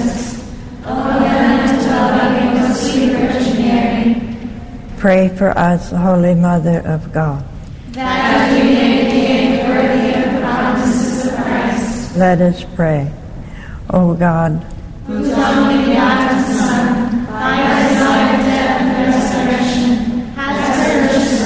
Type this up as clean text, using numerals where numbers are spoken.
Pray for us, Holy Mother of God, that we may be worthy of the promises of Christ. Let us pray. O God, whose only begotten Son, by his